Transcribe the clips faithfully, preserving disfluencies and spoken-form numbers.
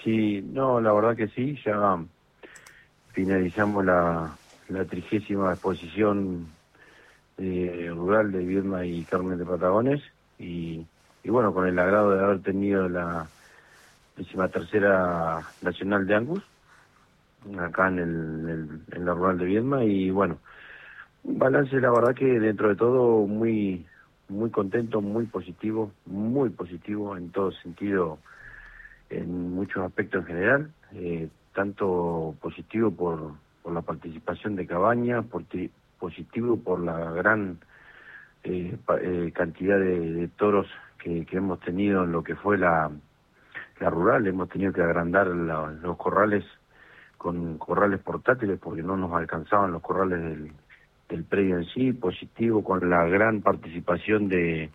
Sí, no, la verdad que sí, ya finalizamos la, la trigésima exposición eh, rural de Viedma y Carmen de Patagones y, y bueno, con el agrado de haber tenido la décima tercera Nacional de Angus acá en, el, en, el, en la rural de Viedma y bueno, un balance la verdad que dentro de todo muy muy contento, muy positivo, muy positivo en todo sentido, en muchos aspectos en general, eh, tanto positivo por, por la participación de Cabañas, por ti, positivo por la gran eh, pa, eh, cantidad de, de toros que, que hemos tenido en lo que fue la, la rural. Hemos tenido que agrandar la, los corrales con corrales portátiles porque no nos alcanzaban los corrales del, del predio en sí. Positivo con la gran participación de,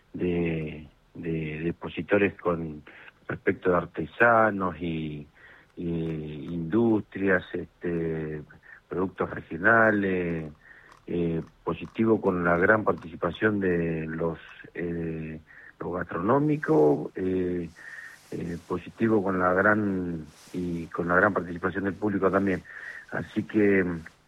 de, de, de expositores con respecto de artesanos y, y industrias, este, productos regionales. Eh, positivo con la gran participación de los, eh, los gastronómicos, eh, eh, positivo con la gran y con la gran participación del público también. Así que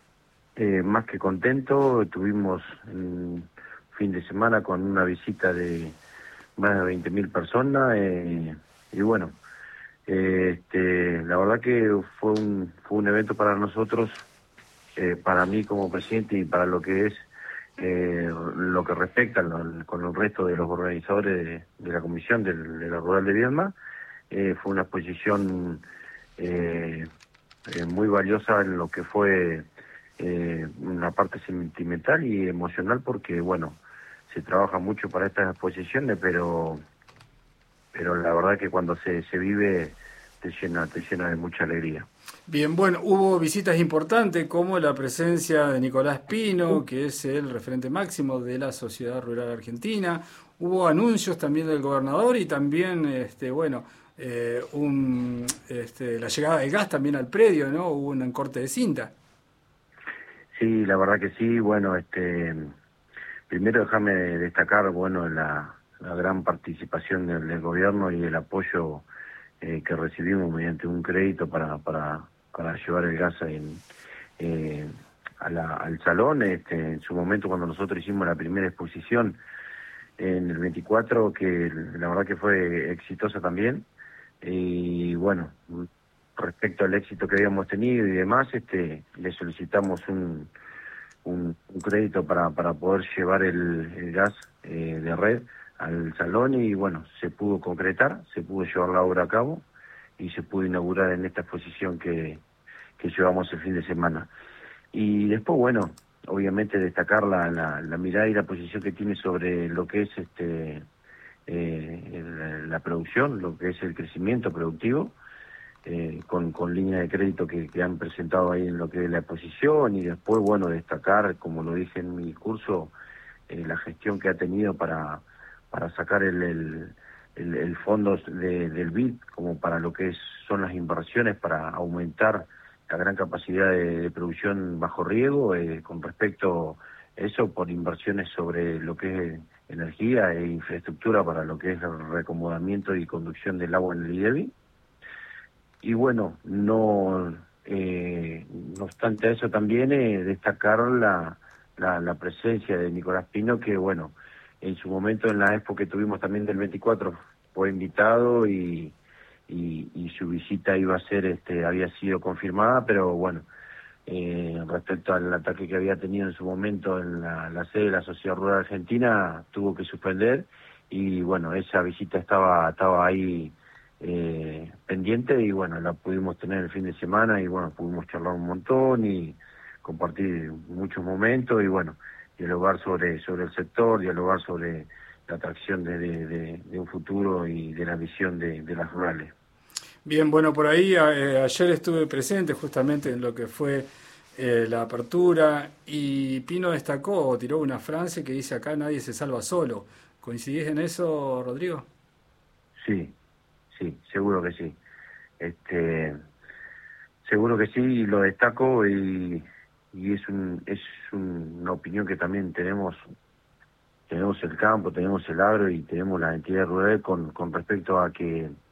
eh, más que contento, tuvimos un fin de semana con una visita de más de veinte mil personas eh, y bueno, eh, este, la verdad que fue un, fue un evento para nosotros, eh, para mí como presidente y para lo que es eh, lo que respecta lo, con el resto de los organizadores de, de la comisión del, de la Rural de Viedma. Eh, fue una exposición eh, eh, muy valiosa en lo que fue eh, una parte sentimental y emocional porque, bueno, se trabaja mucho para estas exposiciones, pero pero la verdad que cuando se, se vive te llena, te llena de mucha alegría. Bien, bueno, hubo visitas importantes como la presencia de Nicolás Pino, que es el referente máximo de la Sociedad Rural Argentina. Hubo anuncios también del gobernador y también, este, bueno, eh, un, este, la llegada del gas también al predio, ¿no? Hubo un corte de cinta. Sí, la verdad que sí. Bueno, este, primero déjame destacar, bueno, la, la gran participación del, del gobierno y el apoyo eh, que recibimos mediante un crédito para para, para llevar el gas en, eh, a la, al salón. Este, en su momento, cuando nosotros hicimos la primera exposición en el veinticuatro, que la verdad que fue exitosa también. Y bueno, respecto al éxito que habíamos tenido y demás, este, le solicitamos un, un, un crédito para, para poder llevar el, el gas eh, de red al salón y bueno, se pudo concretar, se pudo llevar la obra a cabo y se pudo inaugurar en esta exposición que, que llevamos el fin de semana. Y después, bueno, obviamente destacar la, la, la mirada y la posición que tiene sobre lo que es este eh, el, la producción, lo que es el crecimiento productivo, eh, con, con línea de crédito que, que han presentado ahí en lo que es la exposición y después, bueno, destacar, como lo dije en mi discurso, eh, la gestión que ha tenido para, para sacar el, el, el, el fondo de, del B I D como para lo que es, son las inversiones para aumentar la gran capacidad de, de producción bajo riego, eh, con respecto a eso, por inversiones sobre lo que es energía e infraestructura para lo que es el reacomodamiento y conducción del agua en el I D E B I. Y bueno, no, eh, no obstante eso también eh, destacar la, la, la presencia de Nicolás Pino, que bueno, en su momento en la expo que tuvimos también del veinticuatro fue invitado y, y, y su visita iba a ser, este, había sido confirmada, pero bueno, eh, respecto al ataque que había tenido en su momento en la, la sede de la Sociedad Rural Argentina, tuvo que suspender y bueno, esa visita estaba, estaba ahí eh, pendiente y bueno, la pudimos tener el fin de semana y bueno, pudimos charlar un montón y compartir muchos momentos y bueno, dialogar sobre, sobre el sector, dialogar sobre la atracción de, de, de, de un futuro y de la visión de, de las rurales. Bien, bueno, por ahí eh, ayer estuve presente justamente en lo que fue eh, la apertura y Pino destacó, tiró una frase que dice acá nadie se salva solo. ¿Coincidís en eso, Rodrigo? Sí, sí, seguro que sí. Este, seguro que sí, lo destaco y, y es un, es un- una opinión que también tenemos, tenemos el campo, tenemos el agro y tenemos la entidad rural con, con respecto a que